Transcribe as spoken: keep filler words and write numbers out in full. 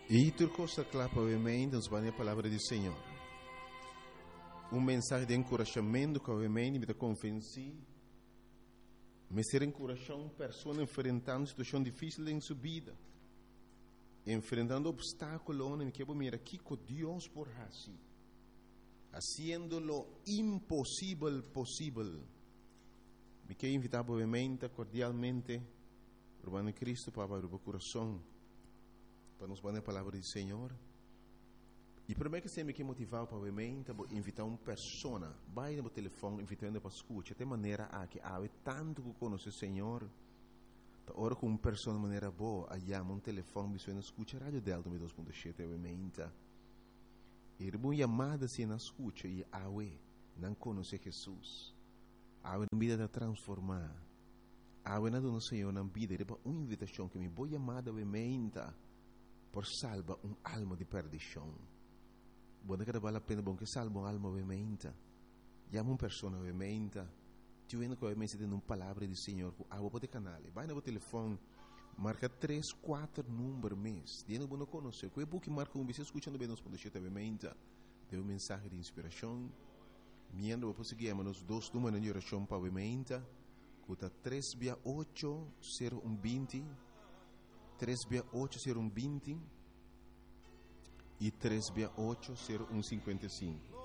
E tu costa clapa ovviamente nos vai a palavra do Senhor. Um mensagem de encorajamento que ovviamente me convenci, me ser encorajando pessoas enfrentando situação difícil em sua vida, enfrentando obstáculos onde me quero mirar aqui com Deus por assim, haciendo lo impossível possível. Me quero invitar obviamente cordialmente por Cristo para abrir o coração para nos dar a palavra do Senhor. E primeiro que você me quer motivar para obviamente invitar uma pessoa, vai no telefone invitando para escutar, de maneira a que há tanto que conhece o Senhor, da hora com uma pessoa de maneira boa, aí há um telefone que você escuta a rádio Delta dois ponto sete obviamente. E uma chamada se não escuta e há não conhece Jesus, há uma vida de transformar, há uma do Senhor na vida, é uma invitação que me vou chamar obviamente por salvar uma alma de perdição. Buona che vale la pena bom che salva un'alma ovviamente. Chiama una persona ovviamente. Ti vedo che ovviamente ti una palavra di Signore. Ah, vuoi canale. Vai no telefono. Marca tre quattro numeri mes. Tieni buono conoscere. Quei buchi marca un bisogno ascoltando bene nos podete ovviamente. Deu un messaggio di ispirazione. Miando vuoi seguire nos dos numeri di orazione ovviamente. Cuta tre otto zero uno venti. tre otto zero uno venti. E três oito zero um cinquenta e cinco.